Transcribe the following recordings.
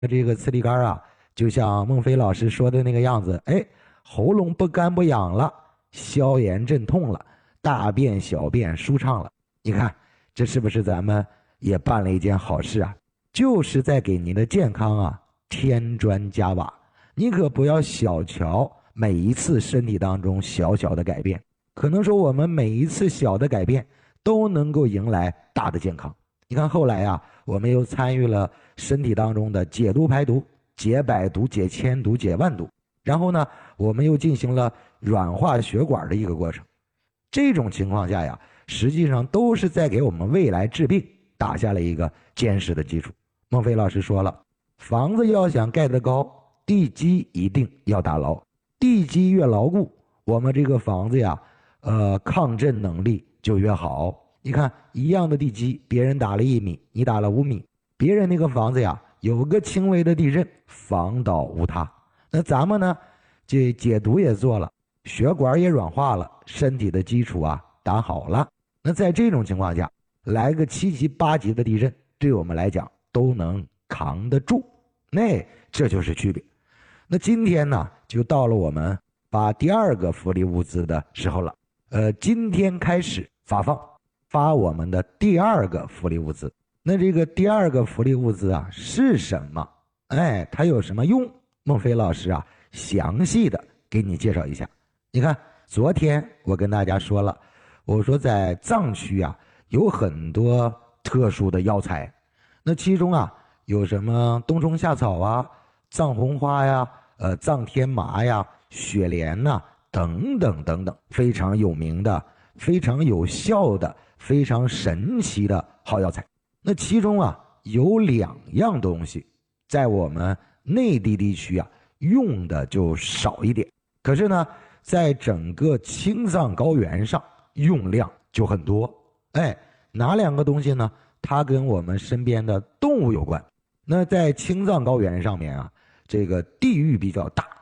这个次立杆啊，就像孟非老师说的那个样子，哎，喉咙不干不痒了，消炎镇痛了，大便小便舒畅了。你看，这是不是咱们也办了一件好事啊？就是在给您的健康啊添砖加瓦。你可不要小瞧每一次身体当中小小的改变，可能说我们每一次小的改变都能够迎来大的健康。你看后来啊，我们又参与了身体当中的解毒排毒，解百毒，解千毒，解万毒。然后呢，我们又进行了软化血管的一个过程。这种情况下呀，实际上都是在给我们未来治病打下了一个坚实的基础。孟非老师说了，房子要想盖得高，地基一定要打牢。地基越牢固，我们这个房子呀，抗震能力就越好。你看，一样的地基，别人打了1米，你打了5米，别人那个房子呀，有个轻微的地震，房倒屋塌。那咱们呢，这解毒也做了，血管也软化了，身体的基础啊打好了。那在这种情况下，来个7级8级的地震，对我们来讲都能扛得住。那这就是区别。那今天呢，就到了我们发第2个福利物资的时候了。今天开始发我们的第2个福利物资。那这个第2个福利物资啊是什么？哎，它有什么用？孟非老师啊，详细的给你介绍一下。你看，昨天我跟大家说了，我说在藏区啊有很多特殊的药材，那其中啊有什么冬虫夏草啊、藏红花呀、藏天麻呀、雪莲呐、等等等等，非常有名的、非常有效的、非常神奇的好药材。那其中啊有2样东西，在我们内地地区啊用的就少一点，可是呢，在整个青藏高原上用量就很多。哎，哪2个东西呢？它跟我们身边的动物有关。那在青藏高原上面啊，这个地域比较大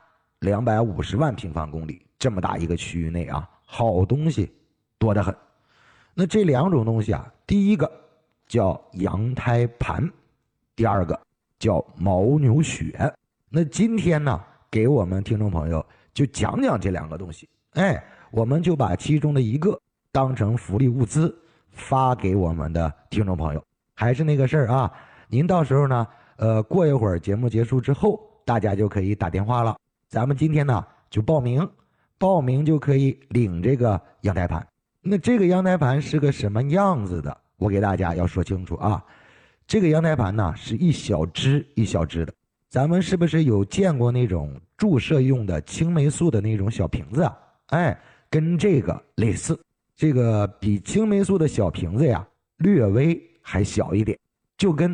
，250万平方公里，这么大一个区域内啊，好东西多得很。那这2种东西啊，第一个叫羊胎盘，第2个叫牦牛血。那今天呢，给我们听众朋友就讲讲这2个东西。哎，我们就把其中的一个当成福利物资发给我们的听众朋友。还是那个事儿啊，您到时候呢，过一会儿节目结束之后，大家就可以打电话了。咱们今天呢就报名就可以领这个羊胎盘。那这个羊胎盘是个什么样子的？我给大家要说清楚啊。这个羊胎盘呢是一小支一小支的。咱们是不是有见过那种注射用的青霉素的那种小瓶子啊？哎，跟这个类似。这个比青霉素的小瓶子呀略微还小一点，就跟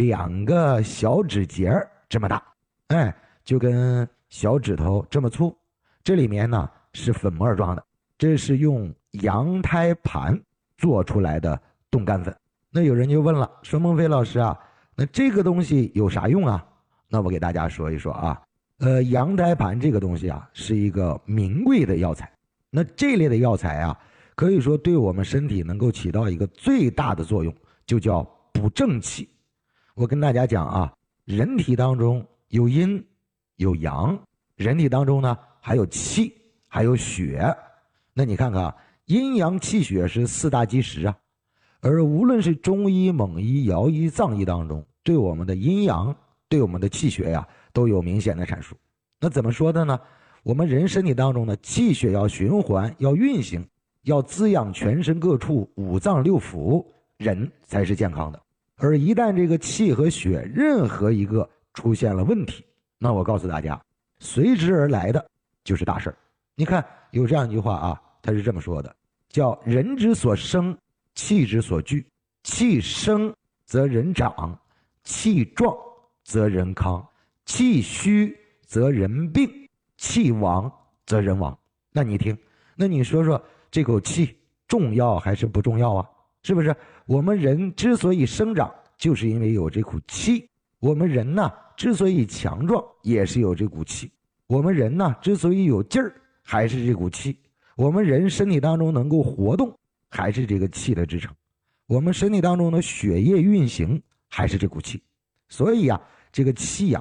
2个小指节这么大。哎，就跟小指头这么粗。这里面呢是粉末状的，这是用羊胎盘做出来的冻干粉。那有人就问了，说孟非老师啊，那这个东西有啥用啊？那我给大家说一说啊。羊胎盘这个东西啊是一个名贵的药材。那这类的药材啊，可以说对我们身体能够起到一个最大的作用，就叫补正气。我跟大家讲啊，人体当中有阴有阳，人体当中呢还有气还有血。那你看看啊，阴阳气血是4大基石啊。而无论是中医、蒙医、尧医、藏医当中，对我们的阴阳、对我们的气血呀，都有明显的阐述。那怎么说的呢？我们人身体当中的气血要循环，要运行，要滋养全身各处5脏6腑，人才是健康的。而一旦这个气和血任何一个出现了问题，那我告诉大家，随之而来的就是大事儿。你看有这样一句话啊，他是这么说的，叫人之所生，气之所聚，气生则人长，气壮则人康，气虚则人病，气亡则人亡。那你听，那你说说这口气重要还是不重要啊？是不是？我们人之所以生长，就是因为有这股气。我们人呢，之所以强壮，也是有这股气。我们人呢，之所以有劲儿，还是这股气。我们人身体当中能够活动，还是这个气的支撑。我们身体当中的血液运行，还是这股气。所以啊， 这个气呀